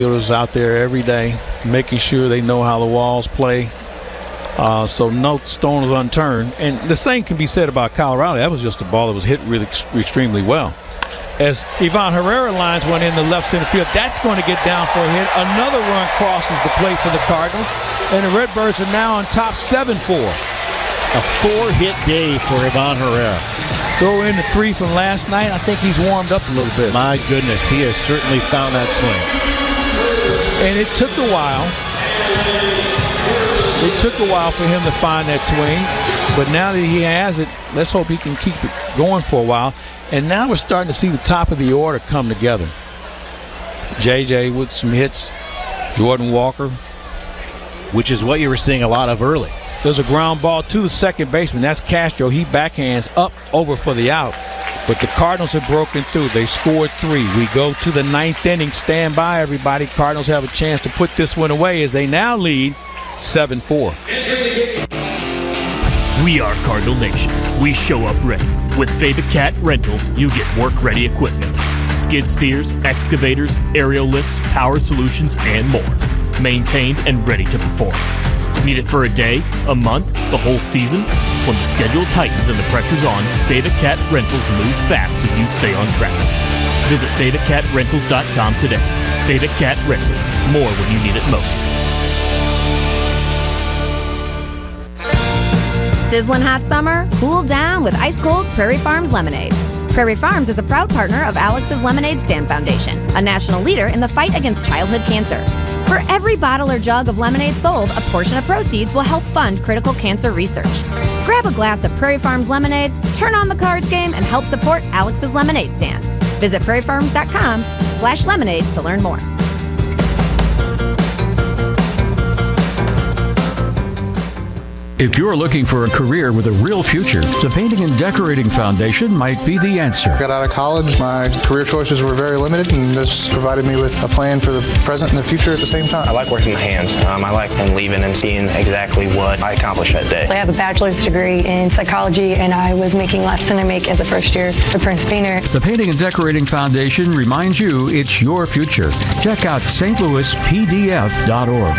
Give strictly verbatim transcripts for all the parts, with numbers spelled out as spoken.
fielders out there every day, making sure they know how the walls play. Uh, so no stone is unturned. And the same can be said about Colorado. That was just a ball that was hit really extremely well. As Ivan Herrera lines one in the left center field, that's going to get down for a hit. Another run crosses the plate for the Cardinals, and the Redbirds are now on top seven four. A four-hit day for Ivan Herrera. Throw in the three from last night. I think he's warmed up a little bit. My goodness, he has certainly found that swing. And it took a while. It took a while for him to find that swing, but now that he has it, let's hope he can keep it going for a while. And now we're starting to see the top of the order come together. J J with some hits, Jordan Walker. Which is what you were seeing a lot of early. There's a ground ball to the second baseman. That's Castro. He backhands up over for the out. But the Cardinals have broken through. They scored three. We go to the ninth inning. Stand by, everybody. Cardinals have a chance to put this one away as they now lead seven four. We are Cardinal Nation. We show up ready. With Fabicat Rentals, you get work-ready equipment. Skid steers, excavators, aerial lifts, power solutions, and more. Maintained and ready to perform. Need it for a day, a month, the whole season? When the schedule tightens and the pressure's on, Fabicat Rentals moves fast so you stay on track. Visit Fabicat Rentals dot com today. Fabicat Rentals. More when you need it most. Sizzling hot summer? Cool down with ice-cold Prairie Farms lemonade. Prairie Farms is a proud partner of Alex's Lemonade Stand Foundation, a national leader in the fight against childhood cancer. For every bottle or jug of lemonade sold, a portion of proceeds will help fund critical cancer research. Grab a glass of Prairie Farms lemonade, turn on the cards game, and help support Alex's Lemonade Stand. Visit prairie farms dot com slash lemonade to learn more. If you're looking for a career with a real future, the Painting and Decorating Foundation might be the answer. Got out of college, my career choices were very limited, and this provided me with a plan for the present and the future at the same time. I like working with hands. Um, I like then leaving and seeing exactly what I accomplished that day. I have a bachelor's degree in psychology, and I was making less than I make as a first year at Prince Painter. The Painting and Decorating Foundation reminds you it's your future. Check out S T Louis P D F dot org.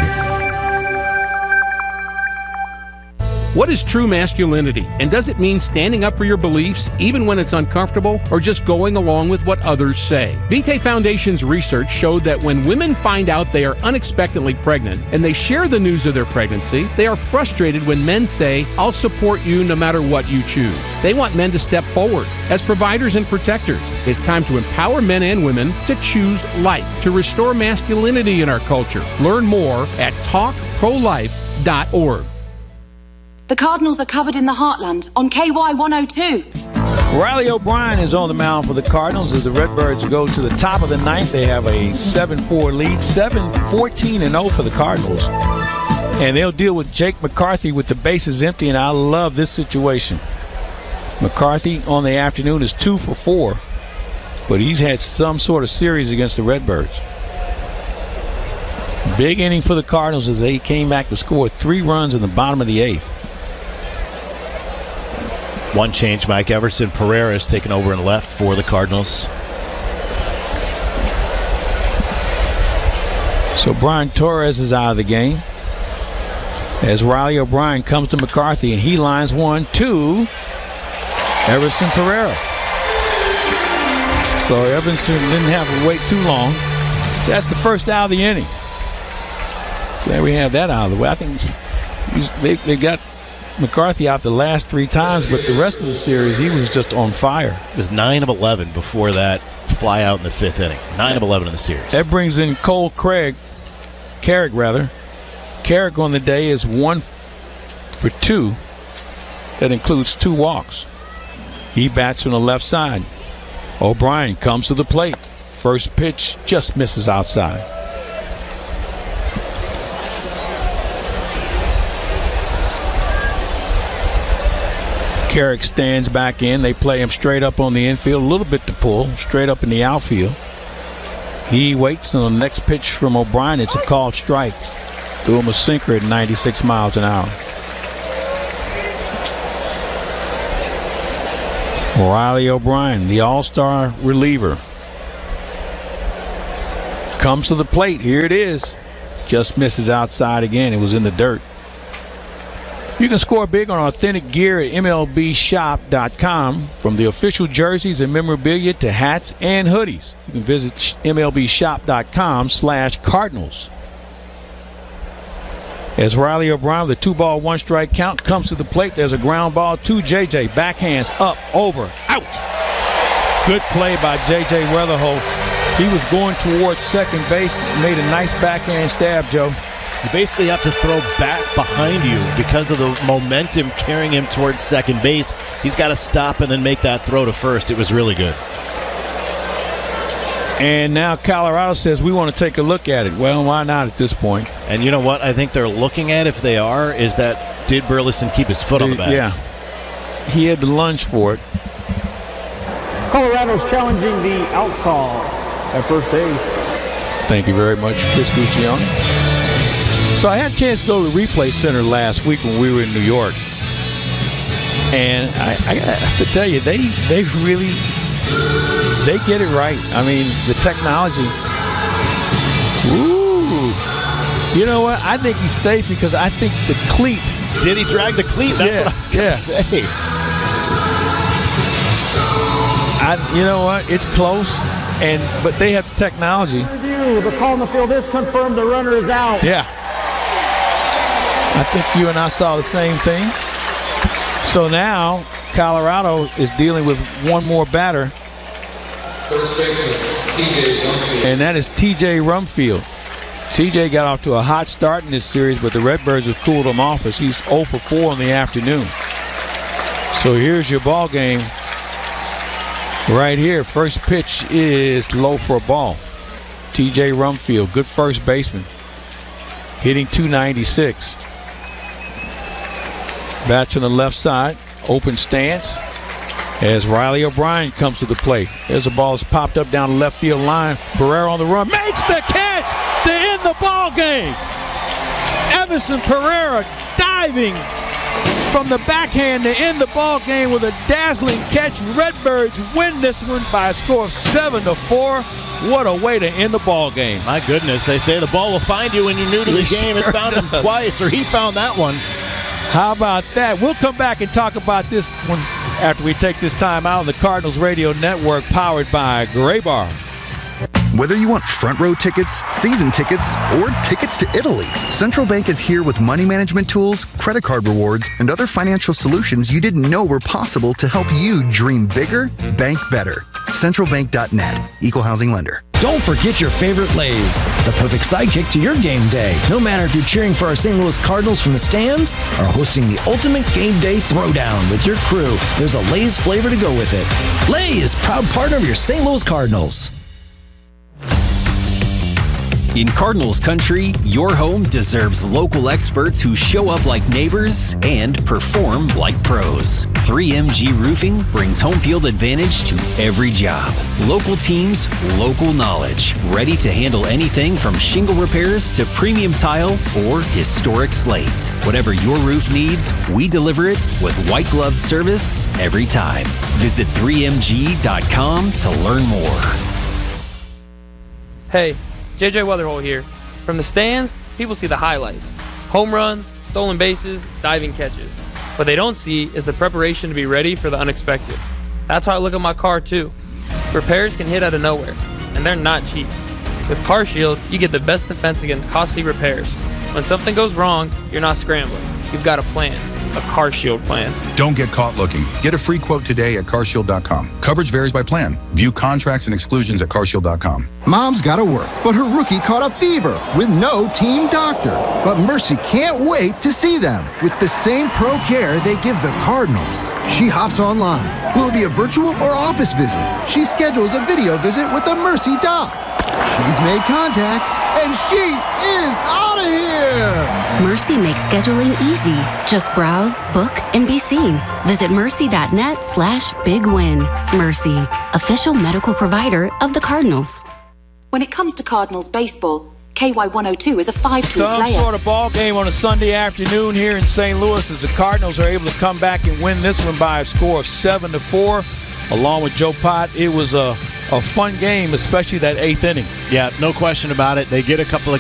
What is true masculinity, and does it mean standing up for your beliefs even when it's uncomfortable, or just going along with what others say? Vitae Foundation's research showed that when women find out they are unexpectedly pregnant and they share the news of their pregnancy, they are frustrated when men say, "I'll support you no matter what you choose." They want men to step forward as providers and protectors. It's time to empower men and women to choose life, to restore masculinity in our culture. Learn more at talk pro life dot org. The Cardinals are covered in the heartland on K Y one oh two. Riley O'Brien is on the mound for the Cardinals as the Redbirds go to the top of the ninth. They have a seven four lead, seven fourteen and oh for the Cardinals. And they'll deal with Jake McCarthy with the bases empty, and I love this situation. McCarthy on the afternoon is two for four, but he's had some sort of series against the Redbirds. Big inning for the Cardinals as they came back to score three runs in the bottom of the eighth. One change, Mike Everson Pereira is taken over in left for the Cardinals. So Brian Torres is out of the game as Riley O'Brien comes to McCarthy, and he lines one, two, Everson Pereira. So Everson didn't have to wait too long. That's the first out of the inning. There we have that out of the way. I think he's, they, they got McCarthy out the last three times, but the rest of the series, he was just on fire. It was nine of eleven before that fly out in the fifth inning. nine of eleven in the series. That brings in Cole Craig, Carrick rather. Carrick on the day is one for two. That includes two walks. He bats from the left side. O'Brien comes to the plate. First pitch just misses outside. Carrick stands back in. They play him straight up on the infield, a little bit to pull, straight up in the outfield. He waits on the next pitch from O'Brien. It's a called strike. Threw him a sinker at ninety-six miles an hour. Riley O'Brien, the all-star reliever, Comes to the plate. Here it is. Just misses outside again. It was in the dirt. You can score big on authentic gear at M L B shop dot com. From the official jerseys and memorabilia to hats and hoodies. You can visit M L B shop dot com slash Cardinals. As Riley O'Brien with a two ball, one strike count comes to the plate. There's a ground ball to J J. Backhands up, over, out. Good play by J J Weatherholt. He was going towards second base. Made a nice backhand stab, Joe. You basically have to throw back behind you because of the momentum carrying him towards second base. He's got to stop and then make that throw to first. It was really good. And now Colorado says we want to take a look at it. Well, why not at this point? And you know what I think they're looking at, if they are, is that did Burleson keep his foot on the bat? Yeah. He had to lunge for it. Colorado's challenging the out call at first base. Thank you very much, Chris Guccione. So I had a chance to go to the Replay Center last week when we were in New York. And I, I have to tell you, they they really, they get it right. I mean, the technology. Ooh. You know what? I think he's safe because I think the cleat. Did he drag the cleat? That's yeah, what I was going to yeah. say. I, you know what? It's close, and but they have the technology. Review. The call in the field is confirmed. The runner is out. Yeah. I think you and I saw the same thing. So now Colorado is dealing with one more batter. And that is T J Rumfield. T J got off to a hot start in this series, but the Redbirds have cooled him off as he's oh for four in the afternoon. So here's your ball game right here. First pitch is low for a ball. T J Rumfield, good first baseman, hitting two ninety-six. Bats on the left side, open stance as Riley O'Brien comes to the plate. There's a ball that's popped up down the left field line. Pereira on the run, makes the catch to end the ball game. Everson Pereira diving from the backhand to end the ball game with a dazzling catch. Redbirds win this one by a score of seven to four. What a way to end the ball game. My goodness, they say the ball will find you when you're new to the game. It found him twice, or he found that one. How about that? We'll come back and talk about this one after we take this time out on the Cardinals Radio Network, powered by Gray Bar. Whether you want front row tickets, season tickets, or tickets to Italy, Central Bank is here with money management tools, credit card rewards, and other financial solutions you didn't know were possible to help you dream bigger, bank better. central bank dot net. Equal housing lender. Don't forget your favorite Lay's, the perfect sidekick to your game day. No matter if you're cheering for our Saint Louis Cardinals from the stands or hosting the ultimate game day throwdown with your crew, there's a Lay's flavor to go with it. Lay's, proud partner of your Saint Louis Cardinals. In Cardinals country, your home deserves local experts who show up like neighbors and perform like pros. three M G Roofing brings home field advantage to every job. Local teams, local knowledge. Ready to handle anything from shingle repairs to premium tile or historic slate. Whatever your roof needs, we deliver it with white glove service every time. Visit three M G dot com to learn more. Hey, J J Weatherholt here. From the stands, people see the highlights. Home runs, stolen bases, diving catches. What they don't see is the preparation to be ready for the unexpected. That's how I look at my car too. Repairs can hit out of nowhere, and they're not cheap. With CarShield, you get the best defense against costly repairs. When something goes wrong, you're not scrambling. You've got a plan. A CarShield plan. Don't get caught looking. Get a free quote today at car shield dot com. Coverage varies by plan. View contracts and exclusions at car shield dot com. Mom's got to work, but her rookie caught a fever with no team doctor. But Mercy can't wait to see them with the same pro care they give the Cardinals. She hops online. Will it be a virtual or office visit? She schedules a video visit with the Mercy doc. She's made contact, and she is out of here! Mercy makes scheduling easy. Just browse, book, and be seen. Visit mercy dot net slash big win. Mercy, official medical provider of the Cardinals. When it comes to Cardinals baseball, K Y one oh two is a five-tool Some player. sort of ball game on a Sunday afternoon here in Saint Louis as the Cardinals are able to come back and win this one by a score of seven to four. Along with Joe Pott, it was a, a fun game, especially that eighth inning. Yeah, no question about it. They get a couple of